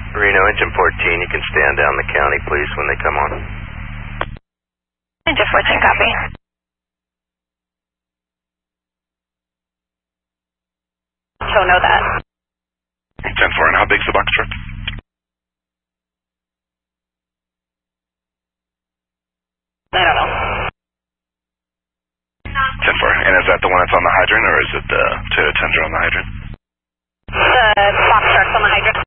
Reno, engine 14, you can stand down the county, please, when they come on. Engine 14, copy. So know that. 10-4, and how big's the box truck? I don't know. 10-4, and is that the one that's on the hydrant, or is it the Toyota Tundra on the hydrant? The box truck's on the hydrant.